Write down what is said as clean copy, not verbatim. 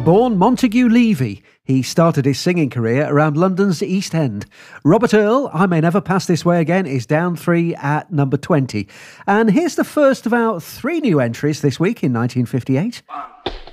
Born Montague Levy, he started his singing career around London's East End. Robert Earl, I May Never Pass This Way Again, is down 3 at number 20. And here's the first of our 3 new entries this week in 1958. 1,